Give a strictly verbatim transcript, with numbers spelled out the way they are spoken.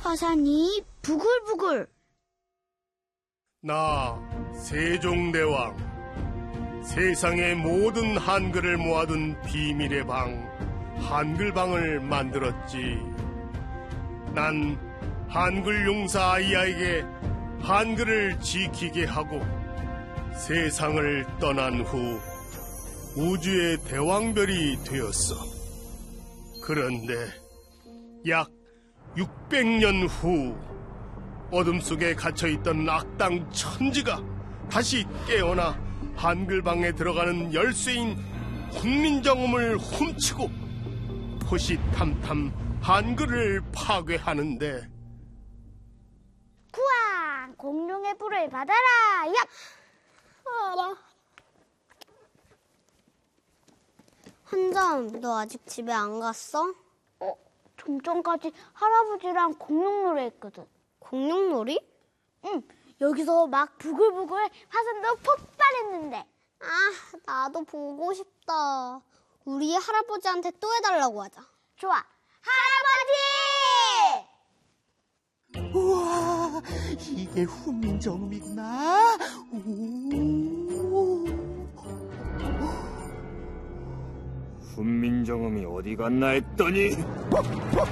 화산이 부글부글. 나 세종대왕, 세상의 모든 한글을 모아둔 비밀의 방 한글방을 만들었지. 난 한글 용사 아이야에게 한글을 지키게 하고 세상을 떠난 후 우주의 대왕별이 되었어. 그런데 약 육백 년 후 어둠 속에 갇혀있던 악당 천지가 다시 깨어나 한글방에 들어가는 열쇠인 훈민정음을 훔치고 호시탐탐 한글을 파괴하는데. 구왕, 공룡의 불을 받아라. 얍! 알아. 한잠, 너 아직 집에 안 갔어? 어, 좀 전까지 할아버지랑 공룡놀이 했거든. 공룡놀이? 응, 여기서 막 부글부글 화산도 폭발했는데. 아, 나도 보고 싶다. 우리 할아버지한테 또 해달라고 하자. 좋아, 할아버지! 우와, 이게 훈민정음이구나. 오. 훈민정음이 어디 갔나 했더니